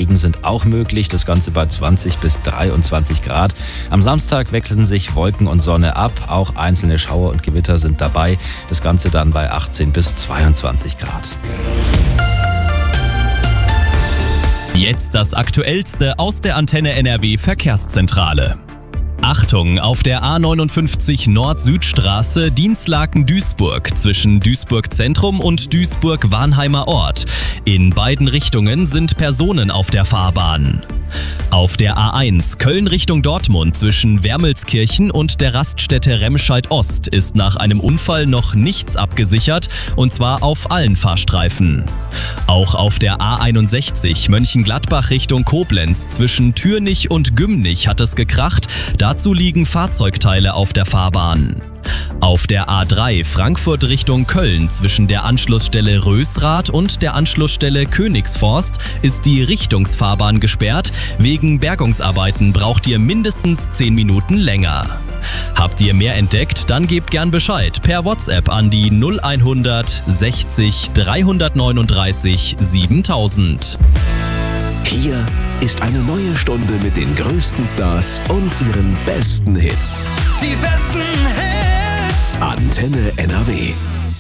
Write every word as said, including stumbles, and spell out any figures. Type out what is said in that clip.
Regen sind auch möglich, das Ganze bei zwanzig bis dreiundzwanzig Grad. Am Samstag wechseln sich Wolken und Sonne ab, auch einzelne Schauer und Gewitter sind dabei, das Ganze dann bei achtzehn bis zweiundzwanzig Grad. Jetzt das Aktuellste aus der Antenne N R W Verkehrszentrale. Achtung, auf der A neunundfünfzig Nord-Süd-Straße Dinslaken-Duisburg zwischen Duisburg Zentrum und Duisburg-Warnheimer Ort. In beiden Richtungen sind Personen auf der Fahrbahn. Auf der A eins Köln Richtung Dortmund zwischen Wermelskirchen und der Raststätte Remscheid Ost ist nach einem Unfall noch nichts abgesichert, und zwar auf allen Fahrstreifen. Auch auf der A einundsechzig Mönchengladbach Richtung Koblenz zwischen Türnich und Gümnich hat es gekracht, dazu liegen Fahrzeugteile auf der Fahrbahn. Auf der A drei Frankfurt Richtung Köln zwischen der Anschlussstelle Rösrath und der Anschlussstelle Königsforst ist die Richtungsfahrbahn gesperrt. Wegen Bergungsarbeiten braucht ihr mindestens zehn Minuten länger. Habt ihr mehr entdeckt? Dann gebt gern Bescheid per WhatsApp an die null hundert sechzig dreihundertneununddreißig siebentausend. Hier ist eine neue Stunde mit den größten Stars und ihren besten Hits. Die besten Hits. Antenne N R W.